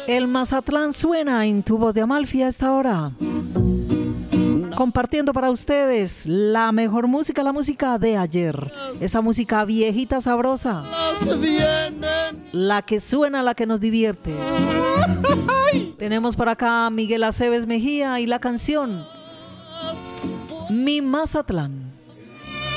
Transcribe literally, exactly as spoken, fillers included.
El Mazatlán suena en Tu Voz de Amalfi a esta hora, compartiendo para ustedes la mejor música, la música de ayer, esa música viejita sabrosa, la que suena, la que nos divierte. Tenemos por acá a Miguel Aceves Mejía y la canción Mi Mazatlán.